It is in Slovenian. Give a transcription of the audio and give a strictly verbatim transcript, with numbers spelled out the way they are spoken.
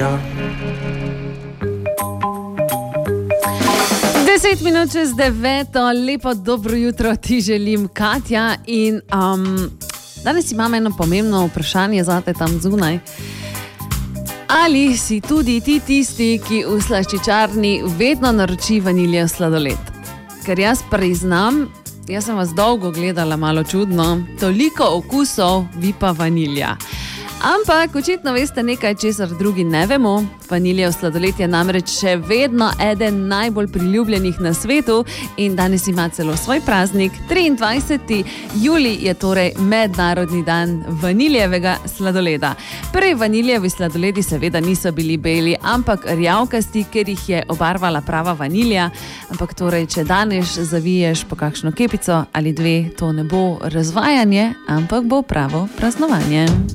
Deset minut čez deveto, lepo dobro jutro ti želim, Katja. In um, danes imam eno pomembno vprašanje zate tam zunaj. Ali si tudi ti tisti, ki v slaščičarni vedno naroči vaniljev sladoled? Ker jaz priznam, jaz sem vas dolgo gledala malo čudno, toliko okusov, vi pa vanilja. Ampak očitno veste nekaj, česar drugi ne vemo. Vaniljev sladoled je namreč še vedno eden najbolj priljubljenih na svetu in danes ima celo svoj praznik. triindvajseti julij je torej mednarodni dan vaniljevega sladoleda. Prej vaniljevi sladoledi seveda niso bili beli, ampak rjavkasti, ker jih je obarvala prava vanilja. Ampak torej, če danes zaviješ po kakšno kepico ali dve, to ne bo razvajanje, ampak bo pravo praznovanje.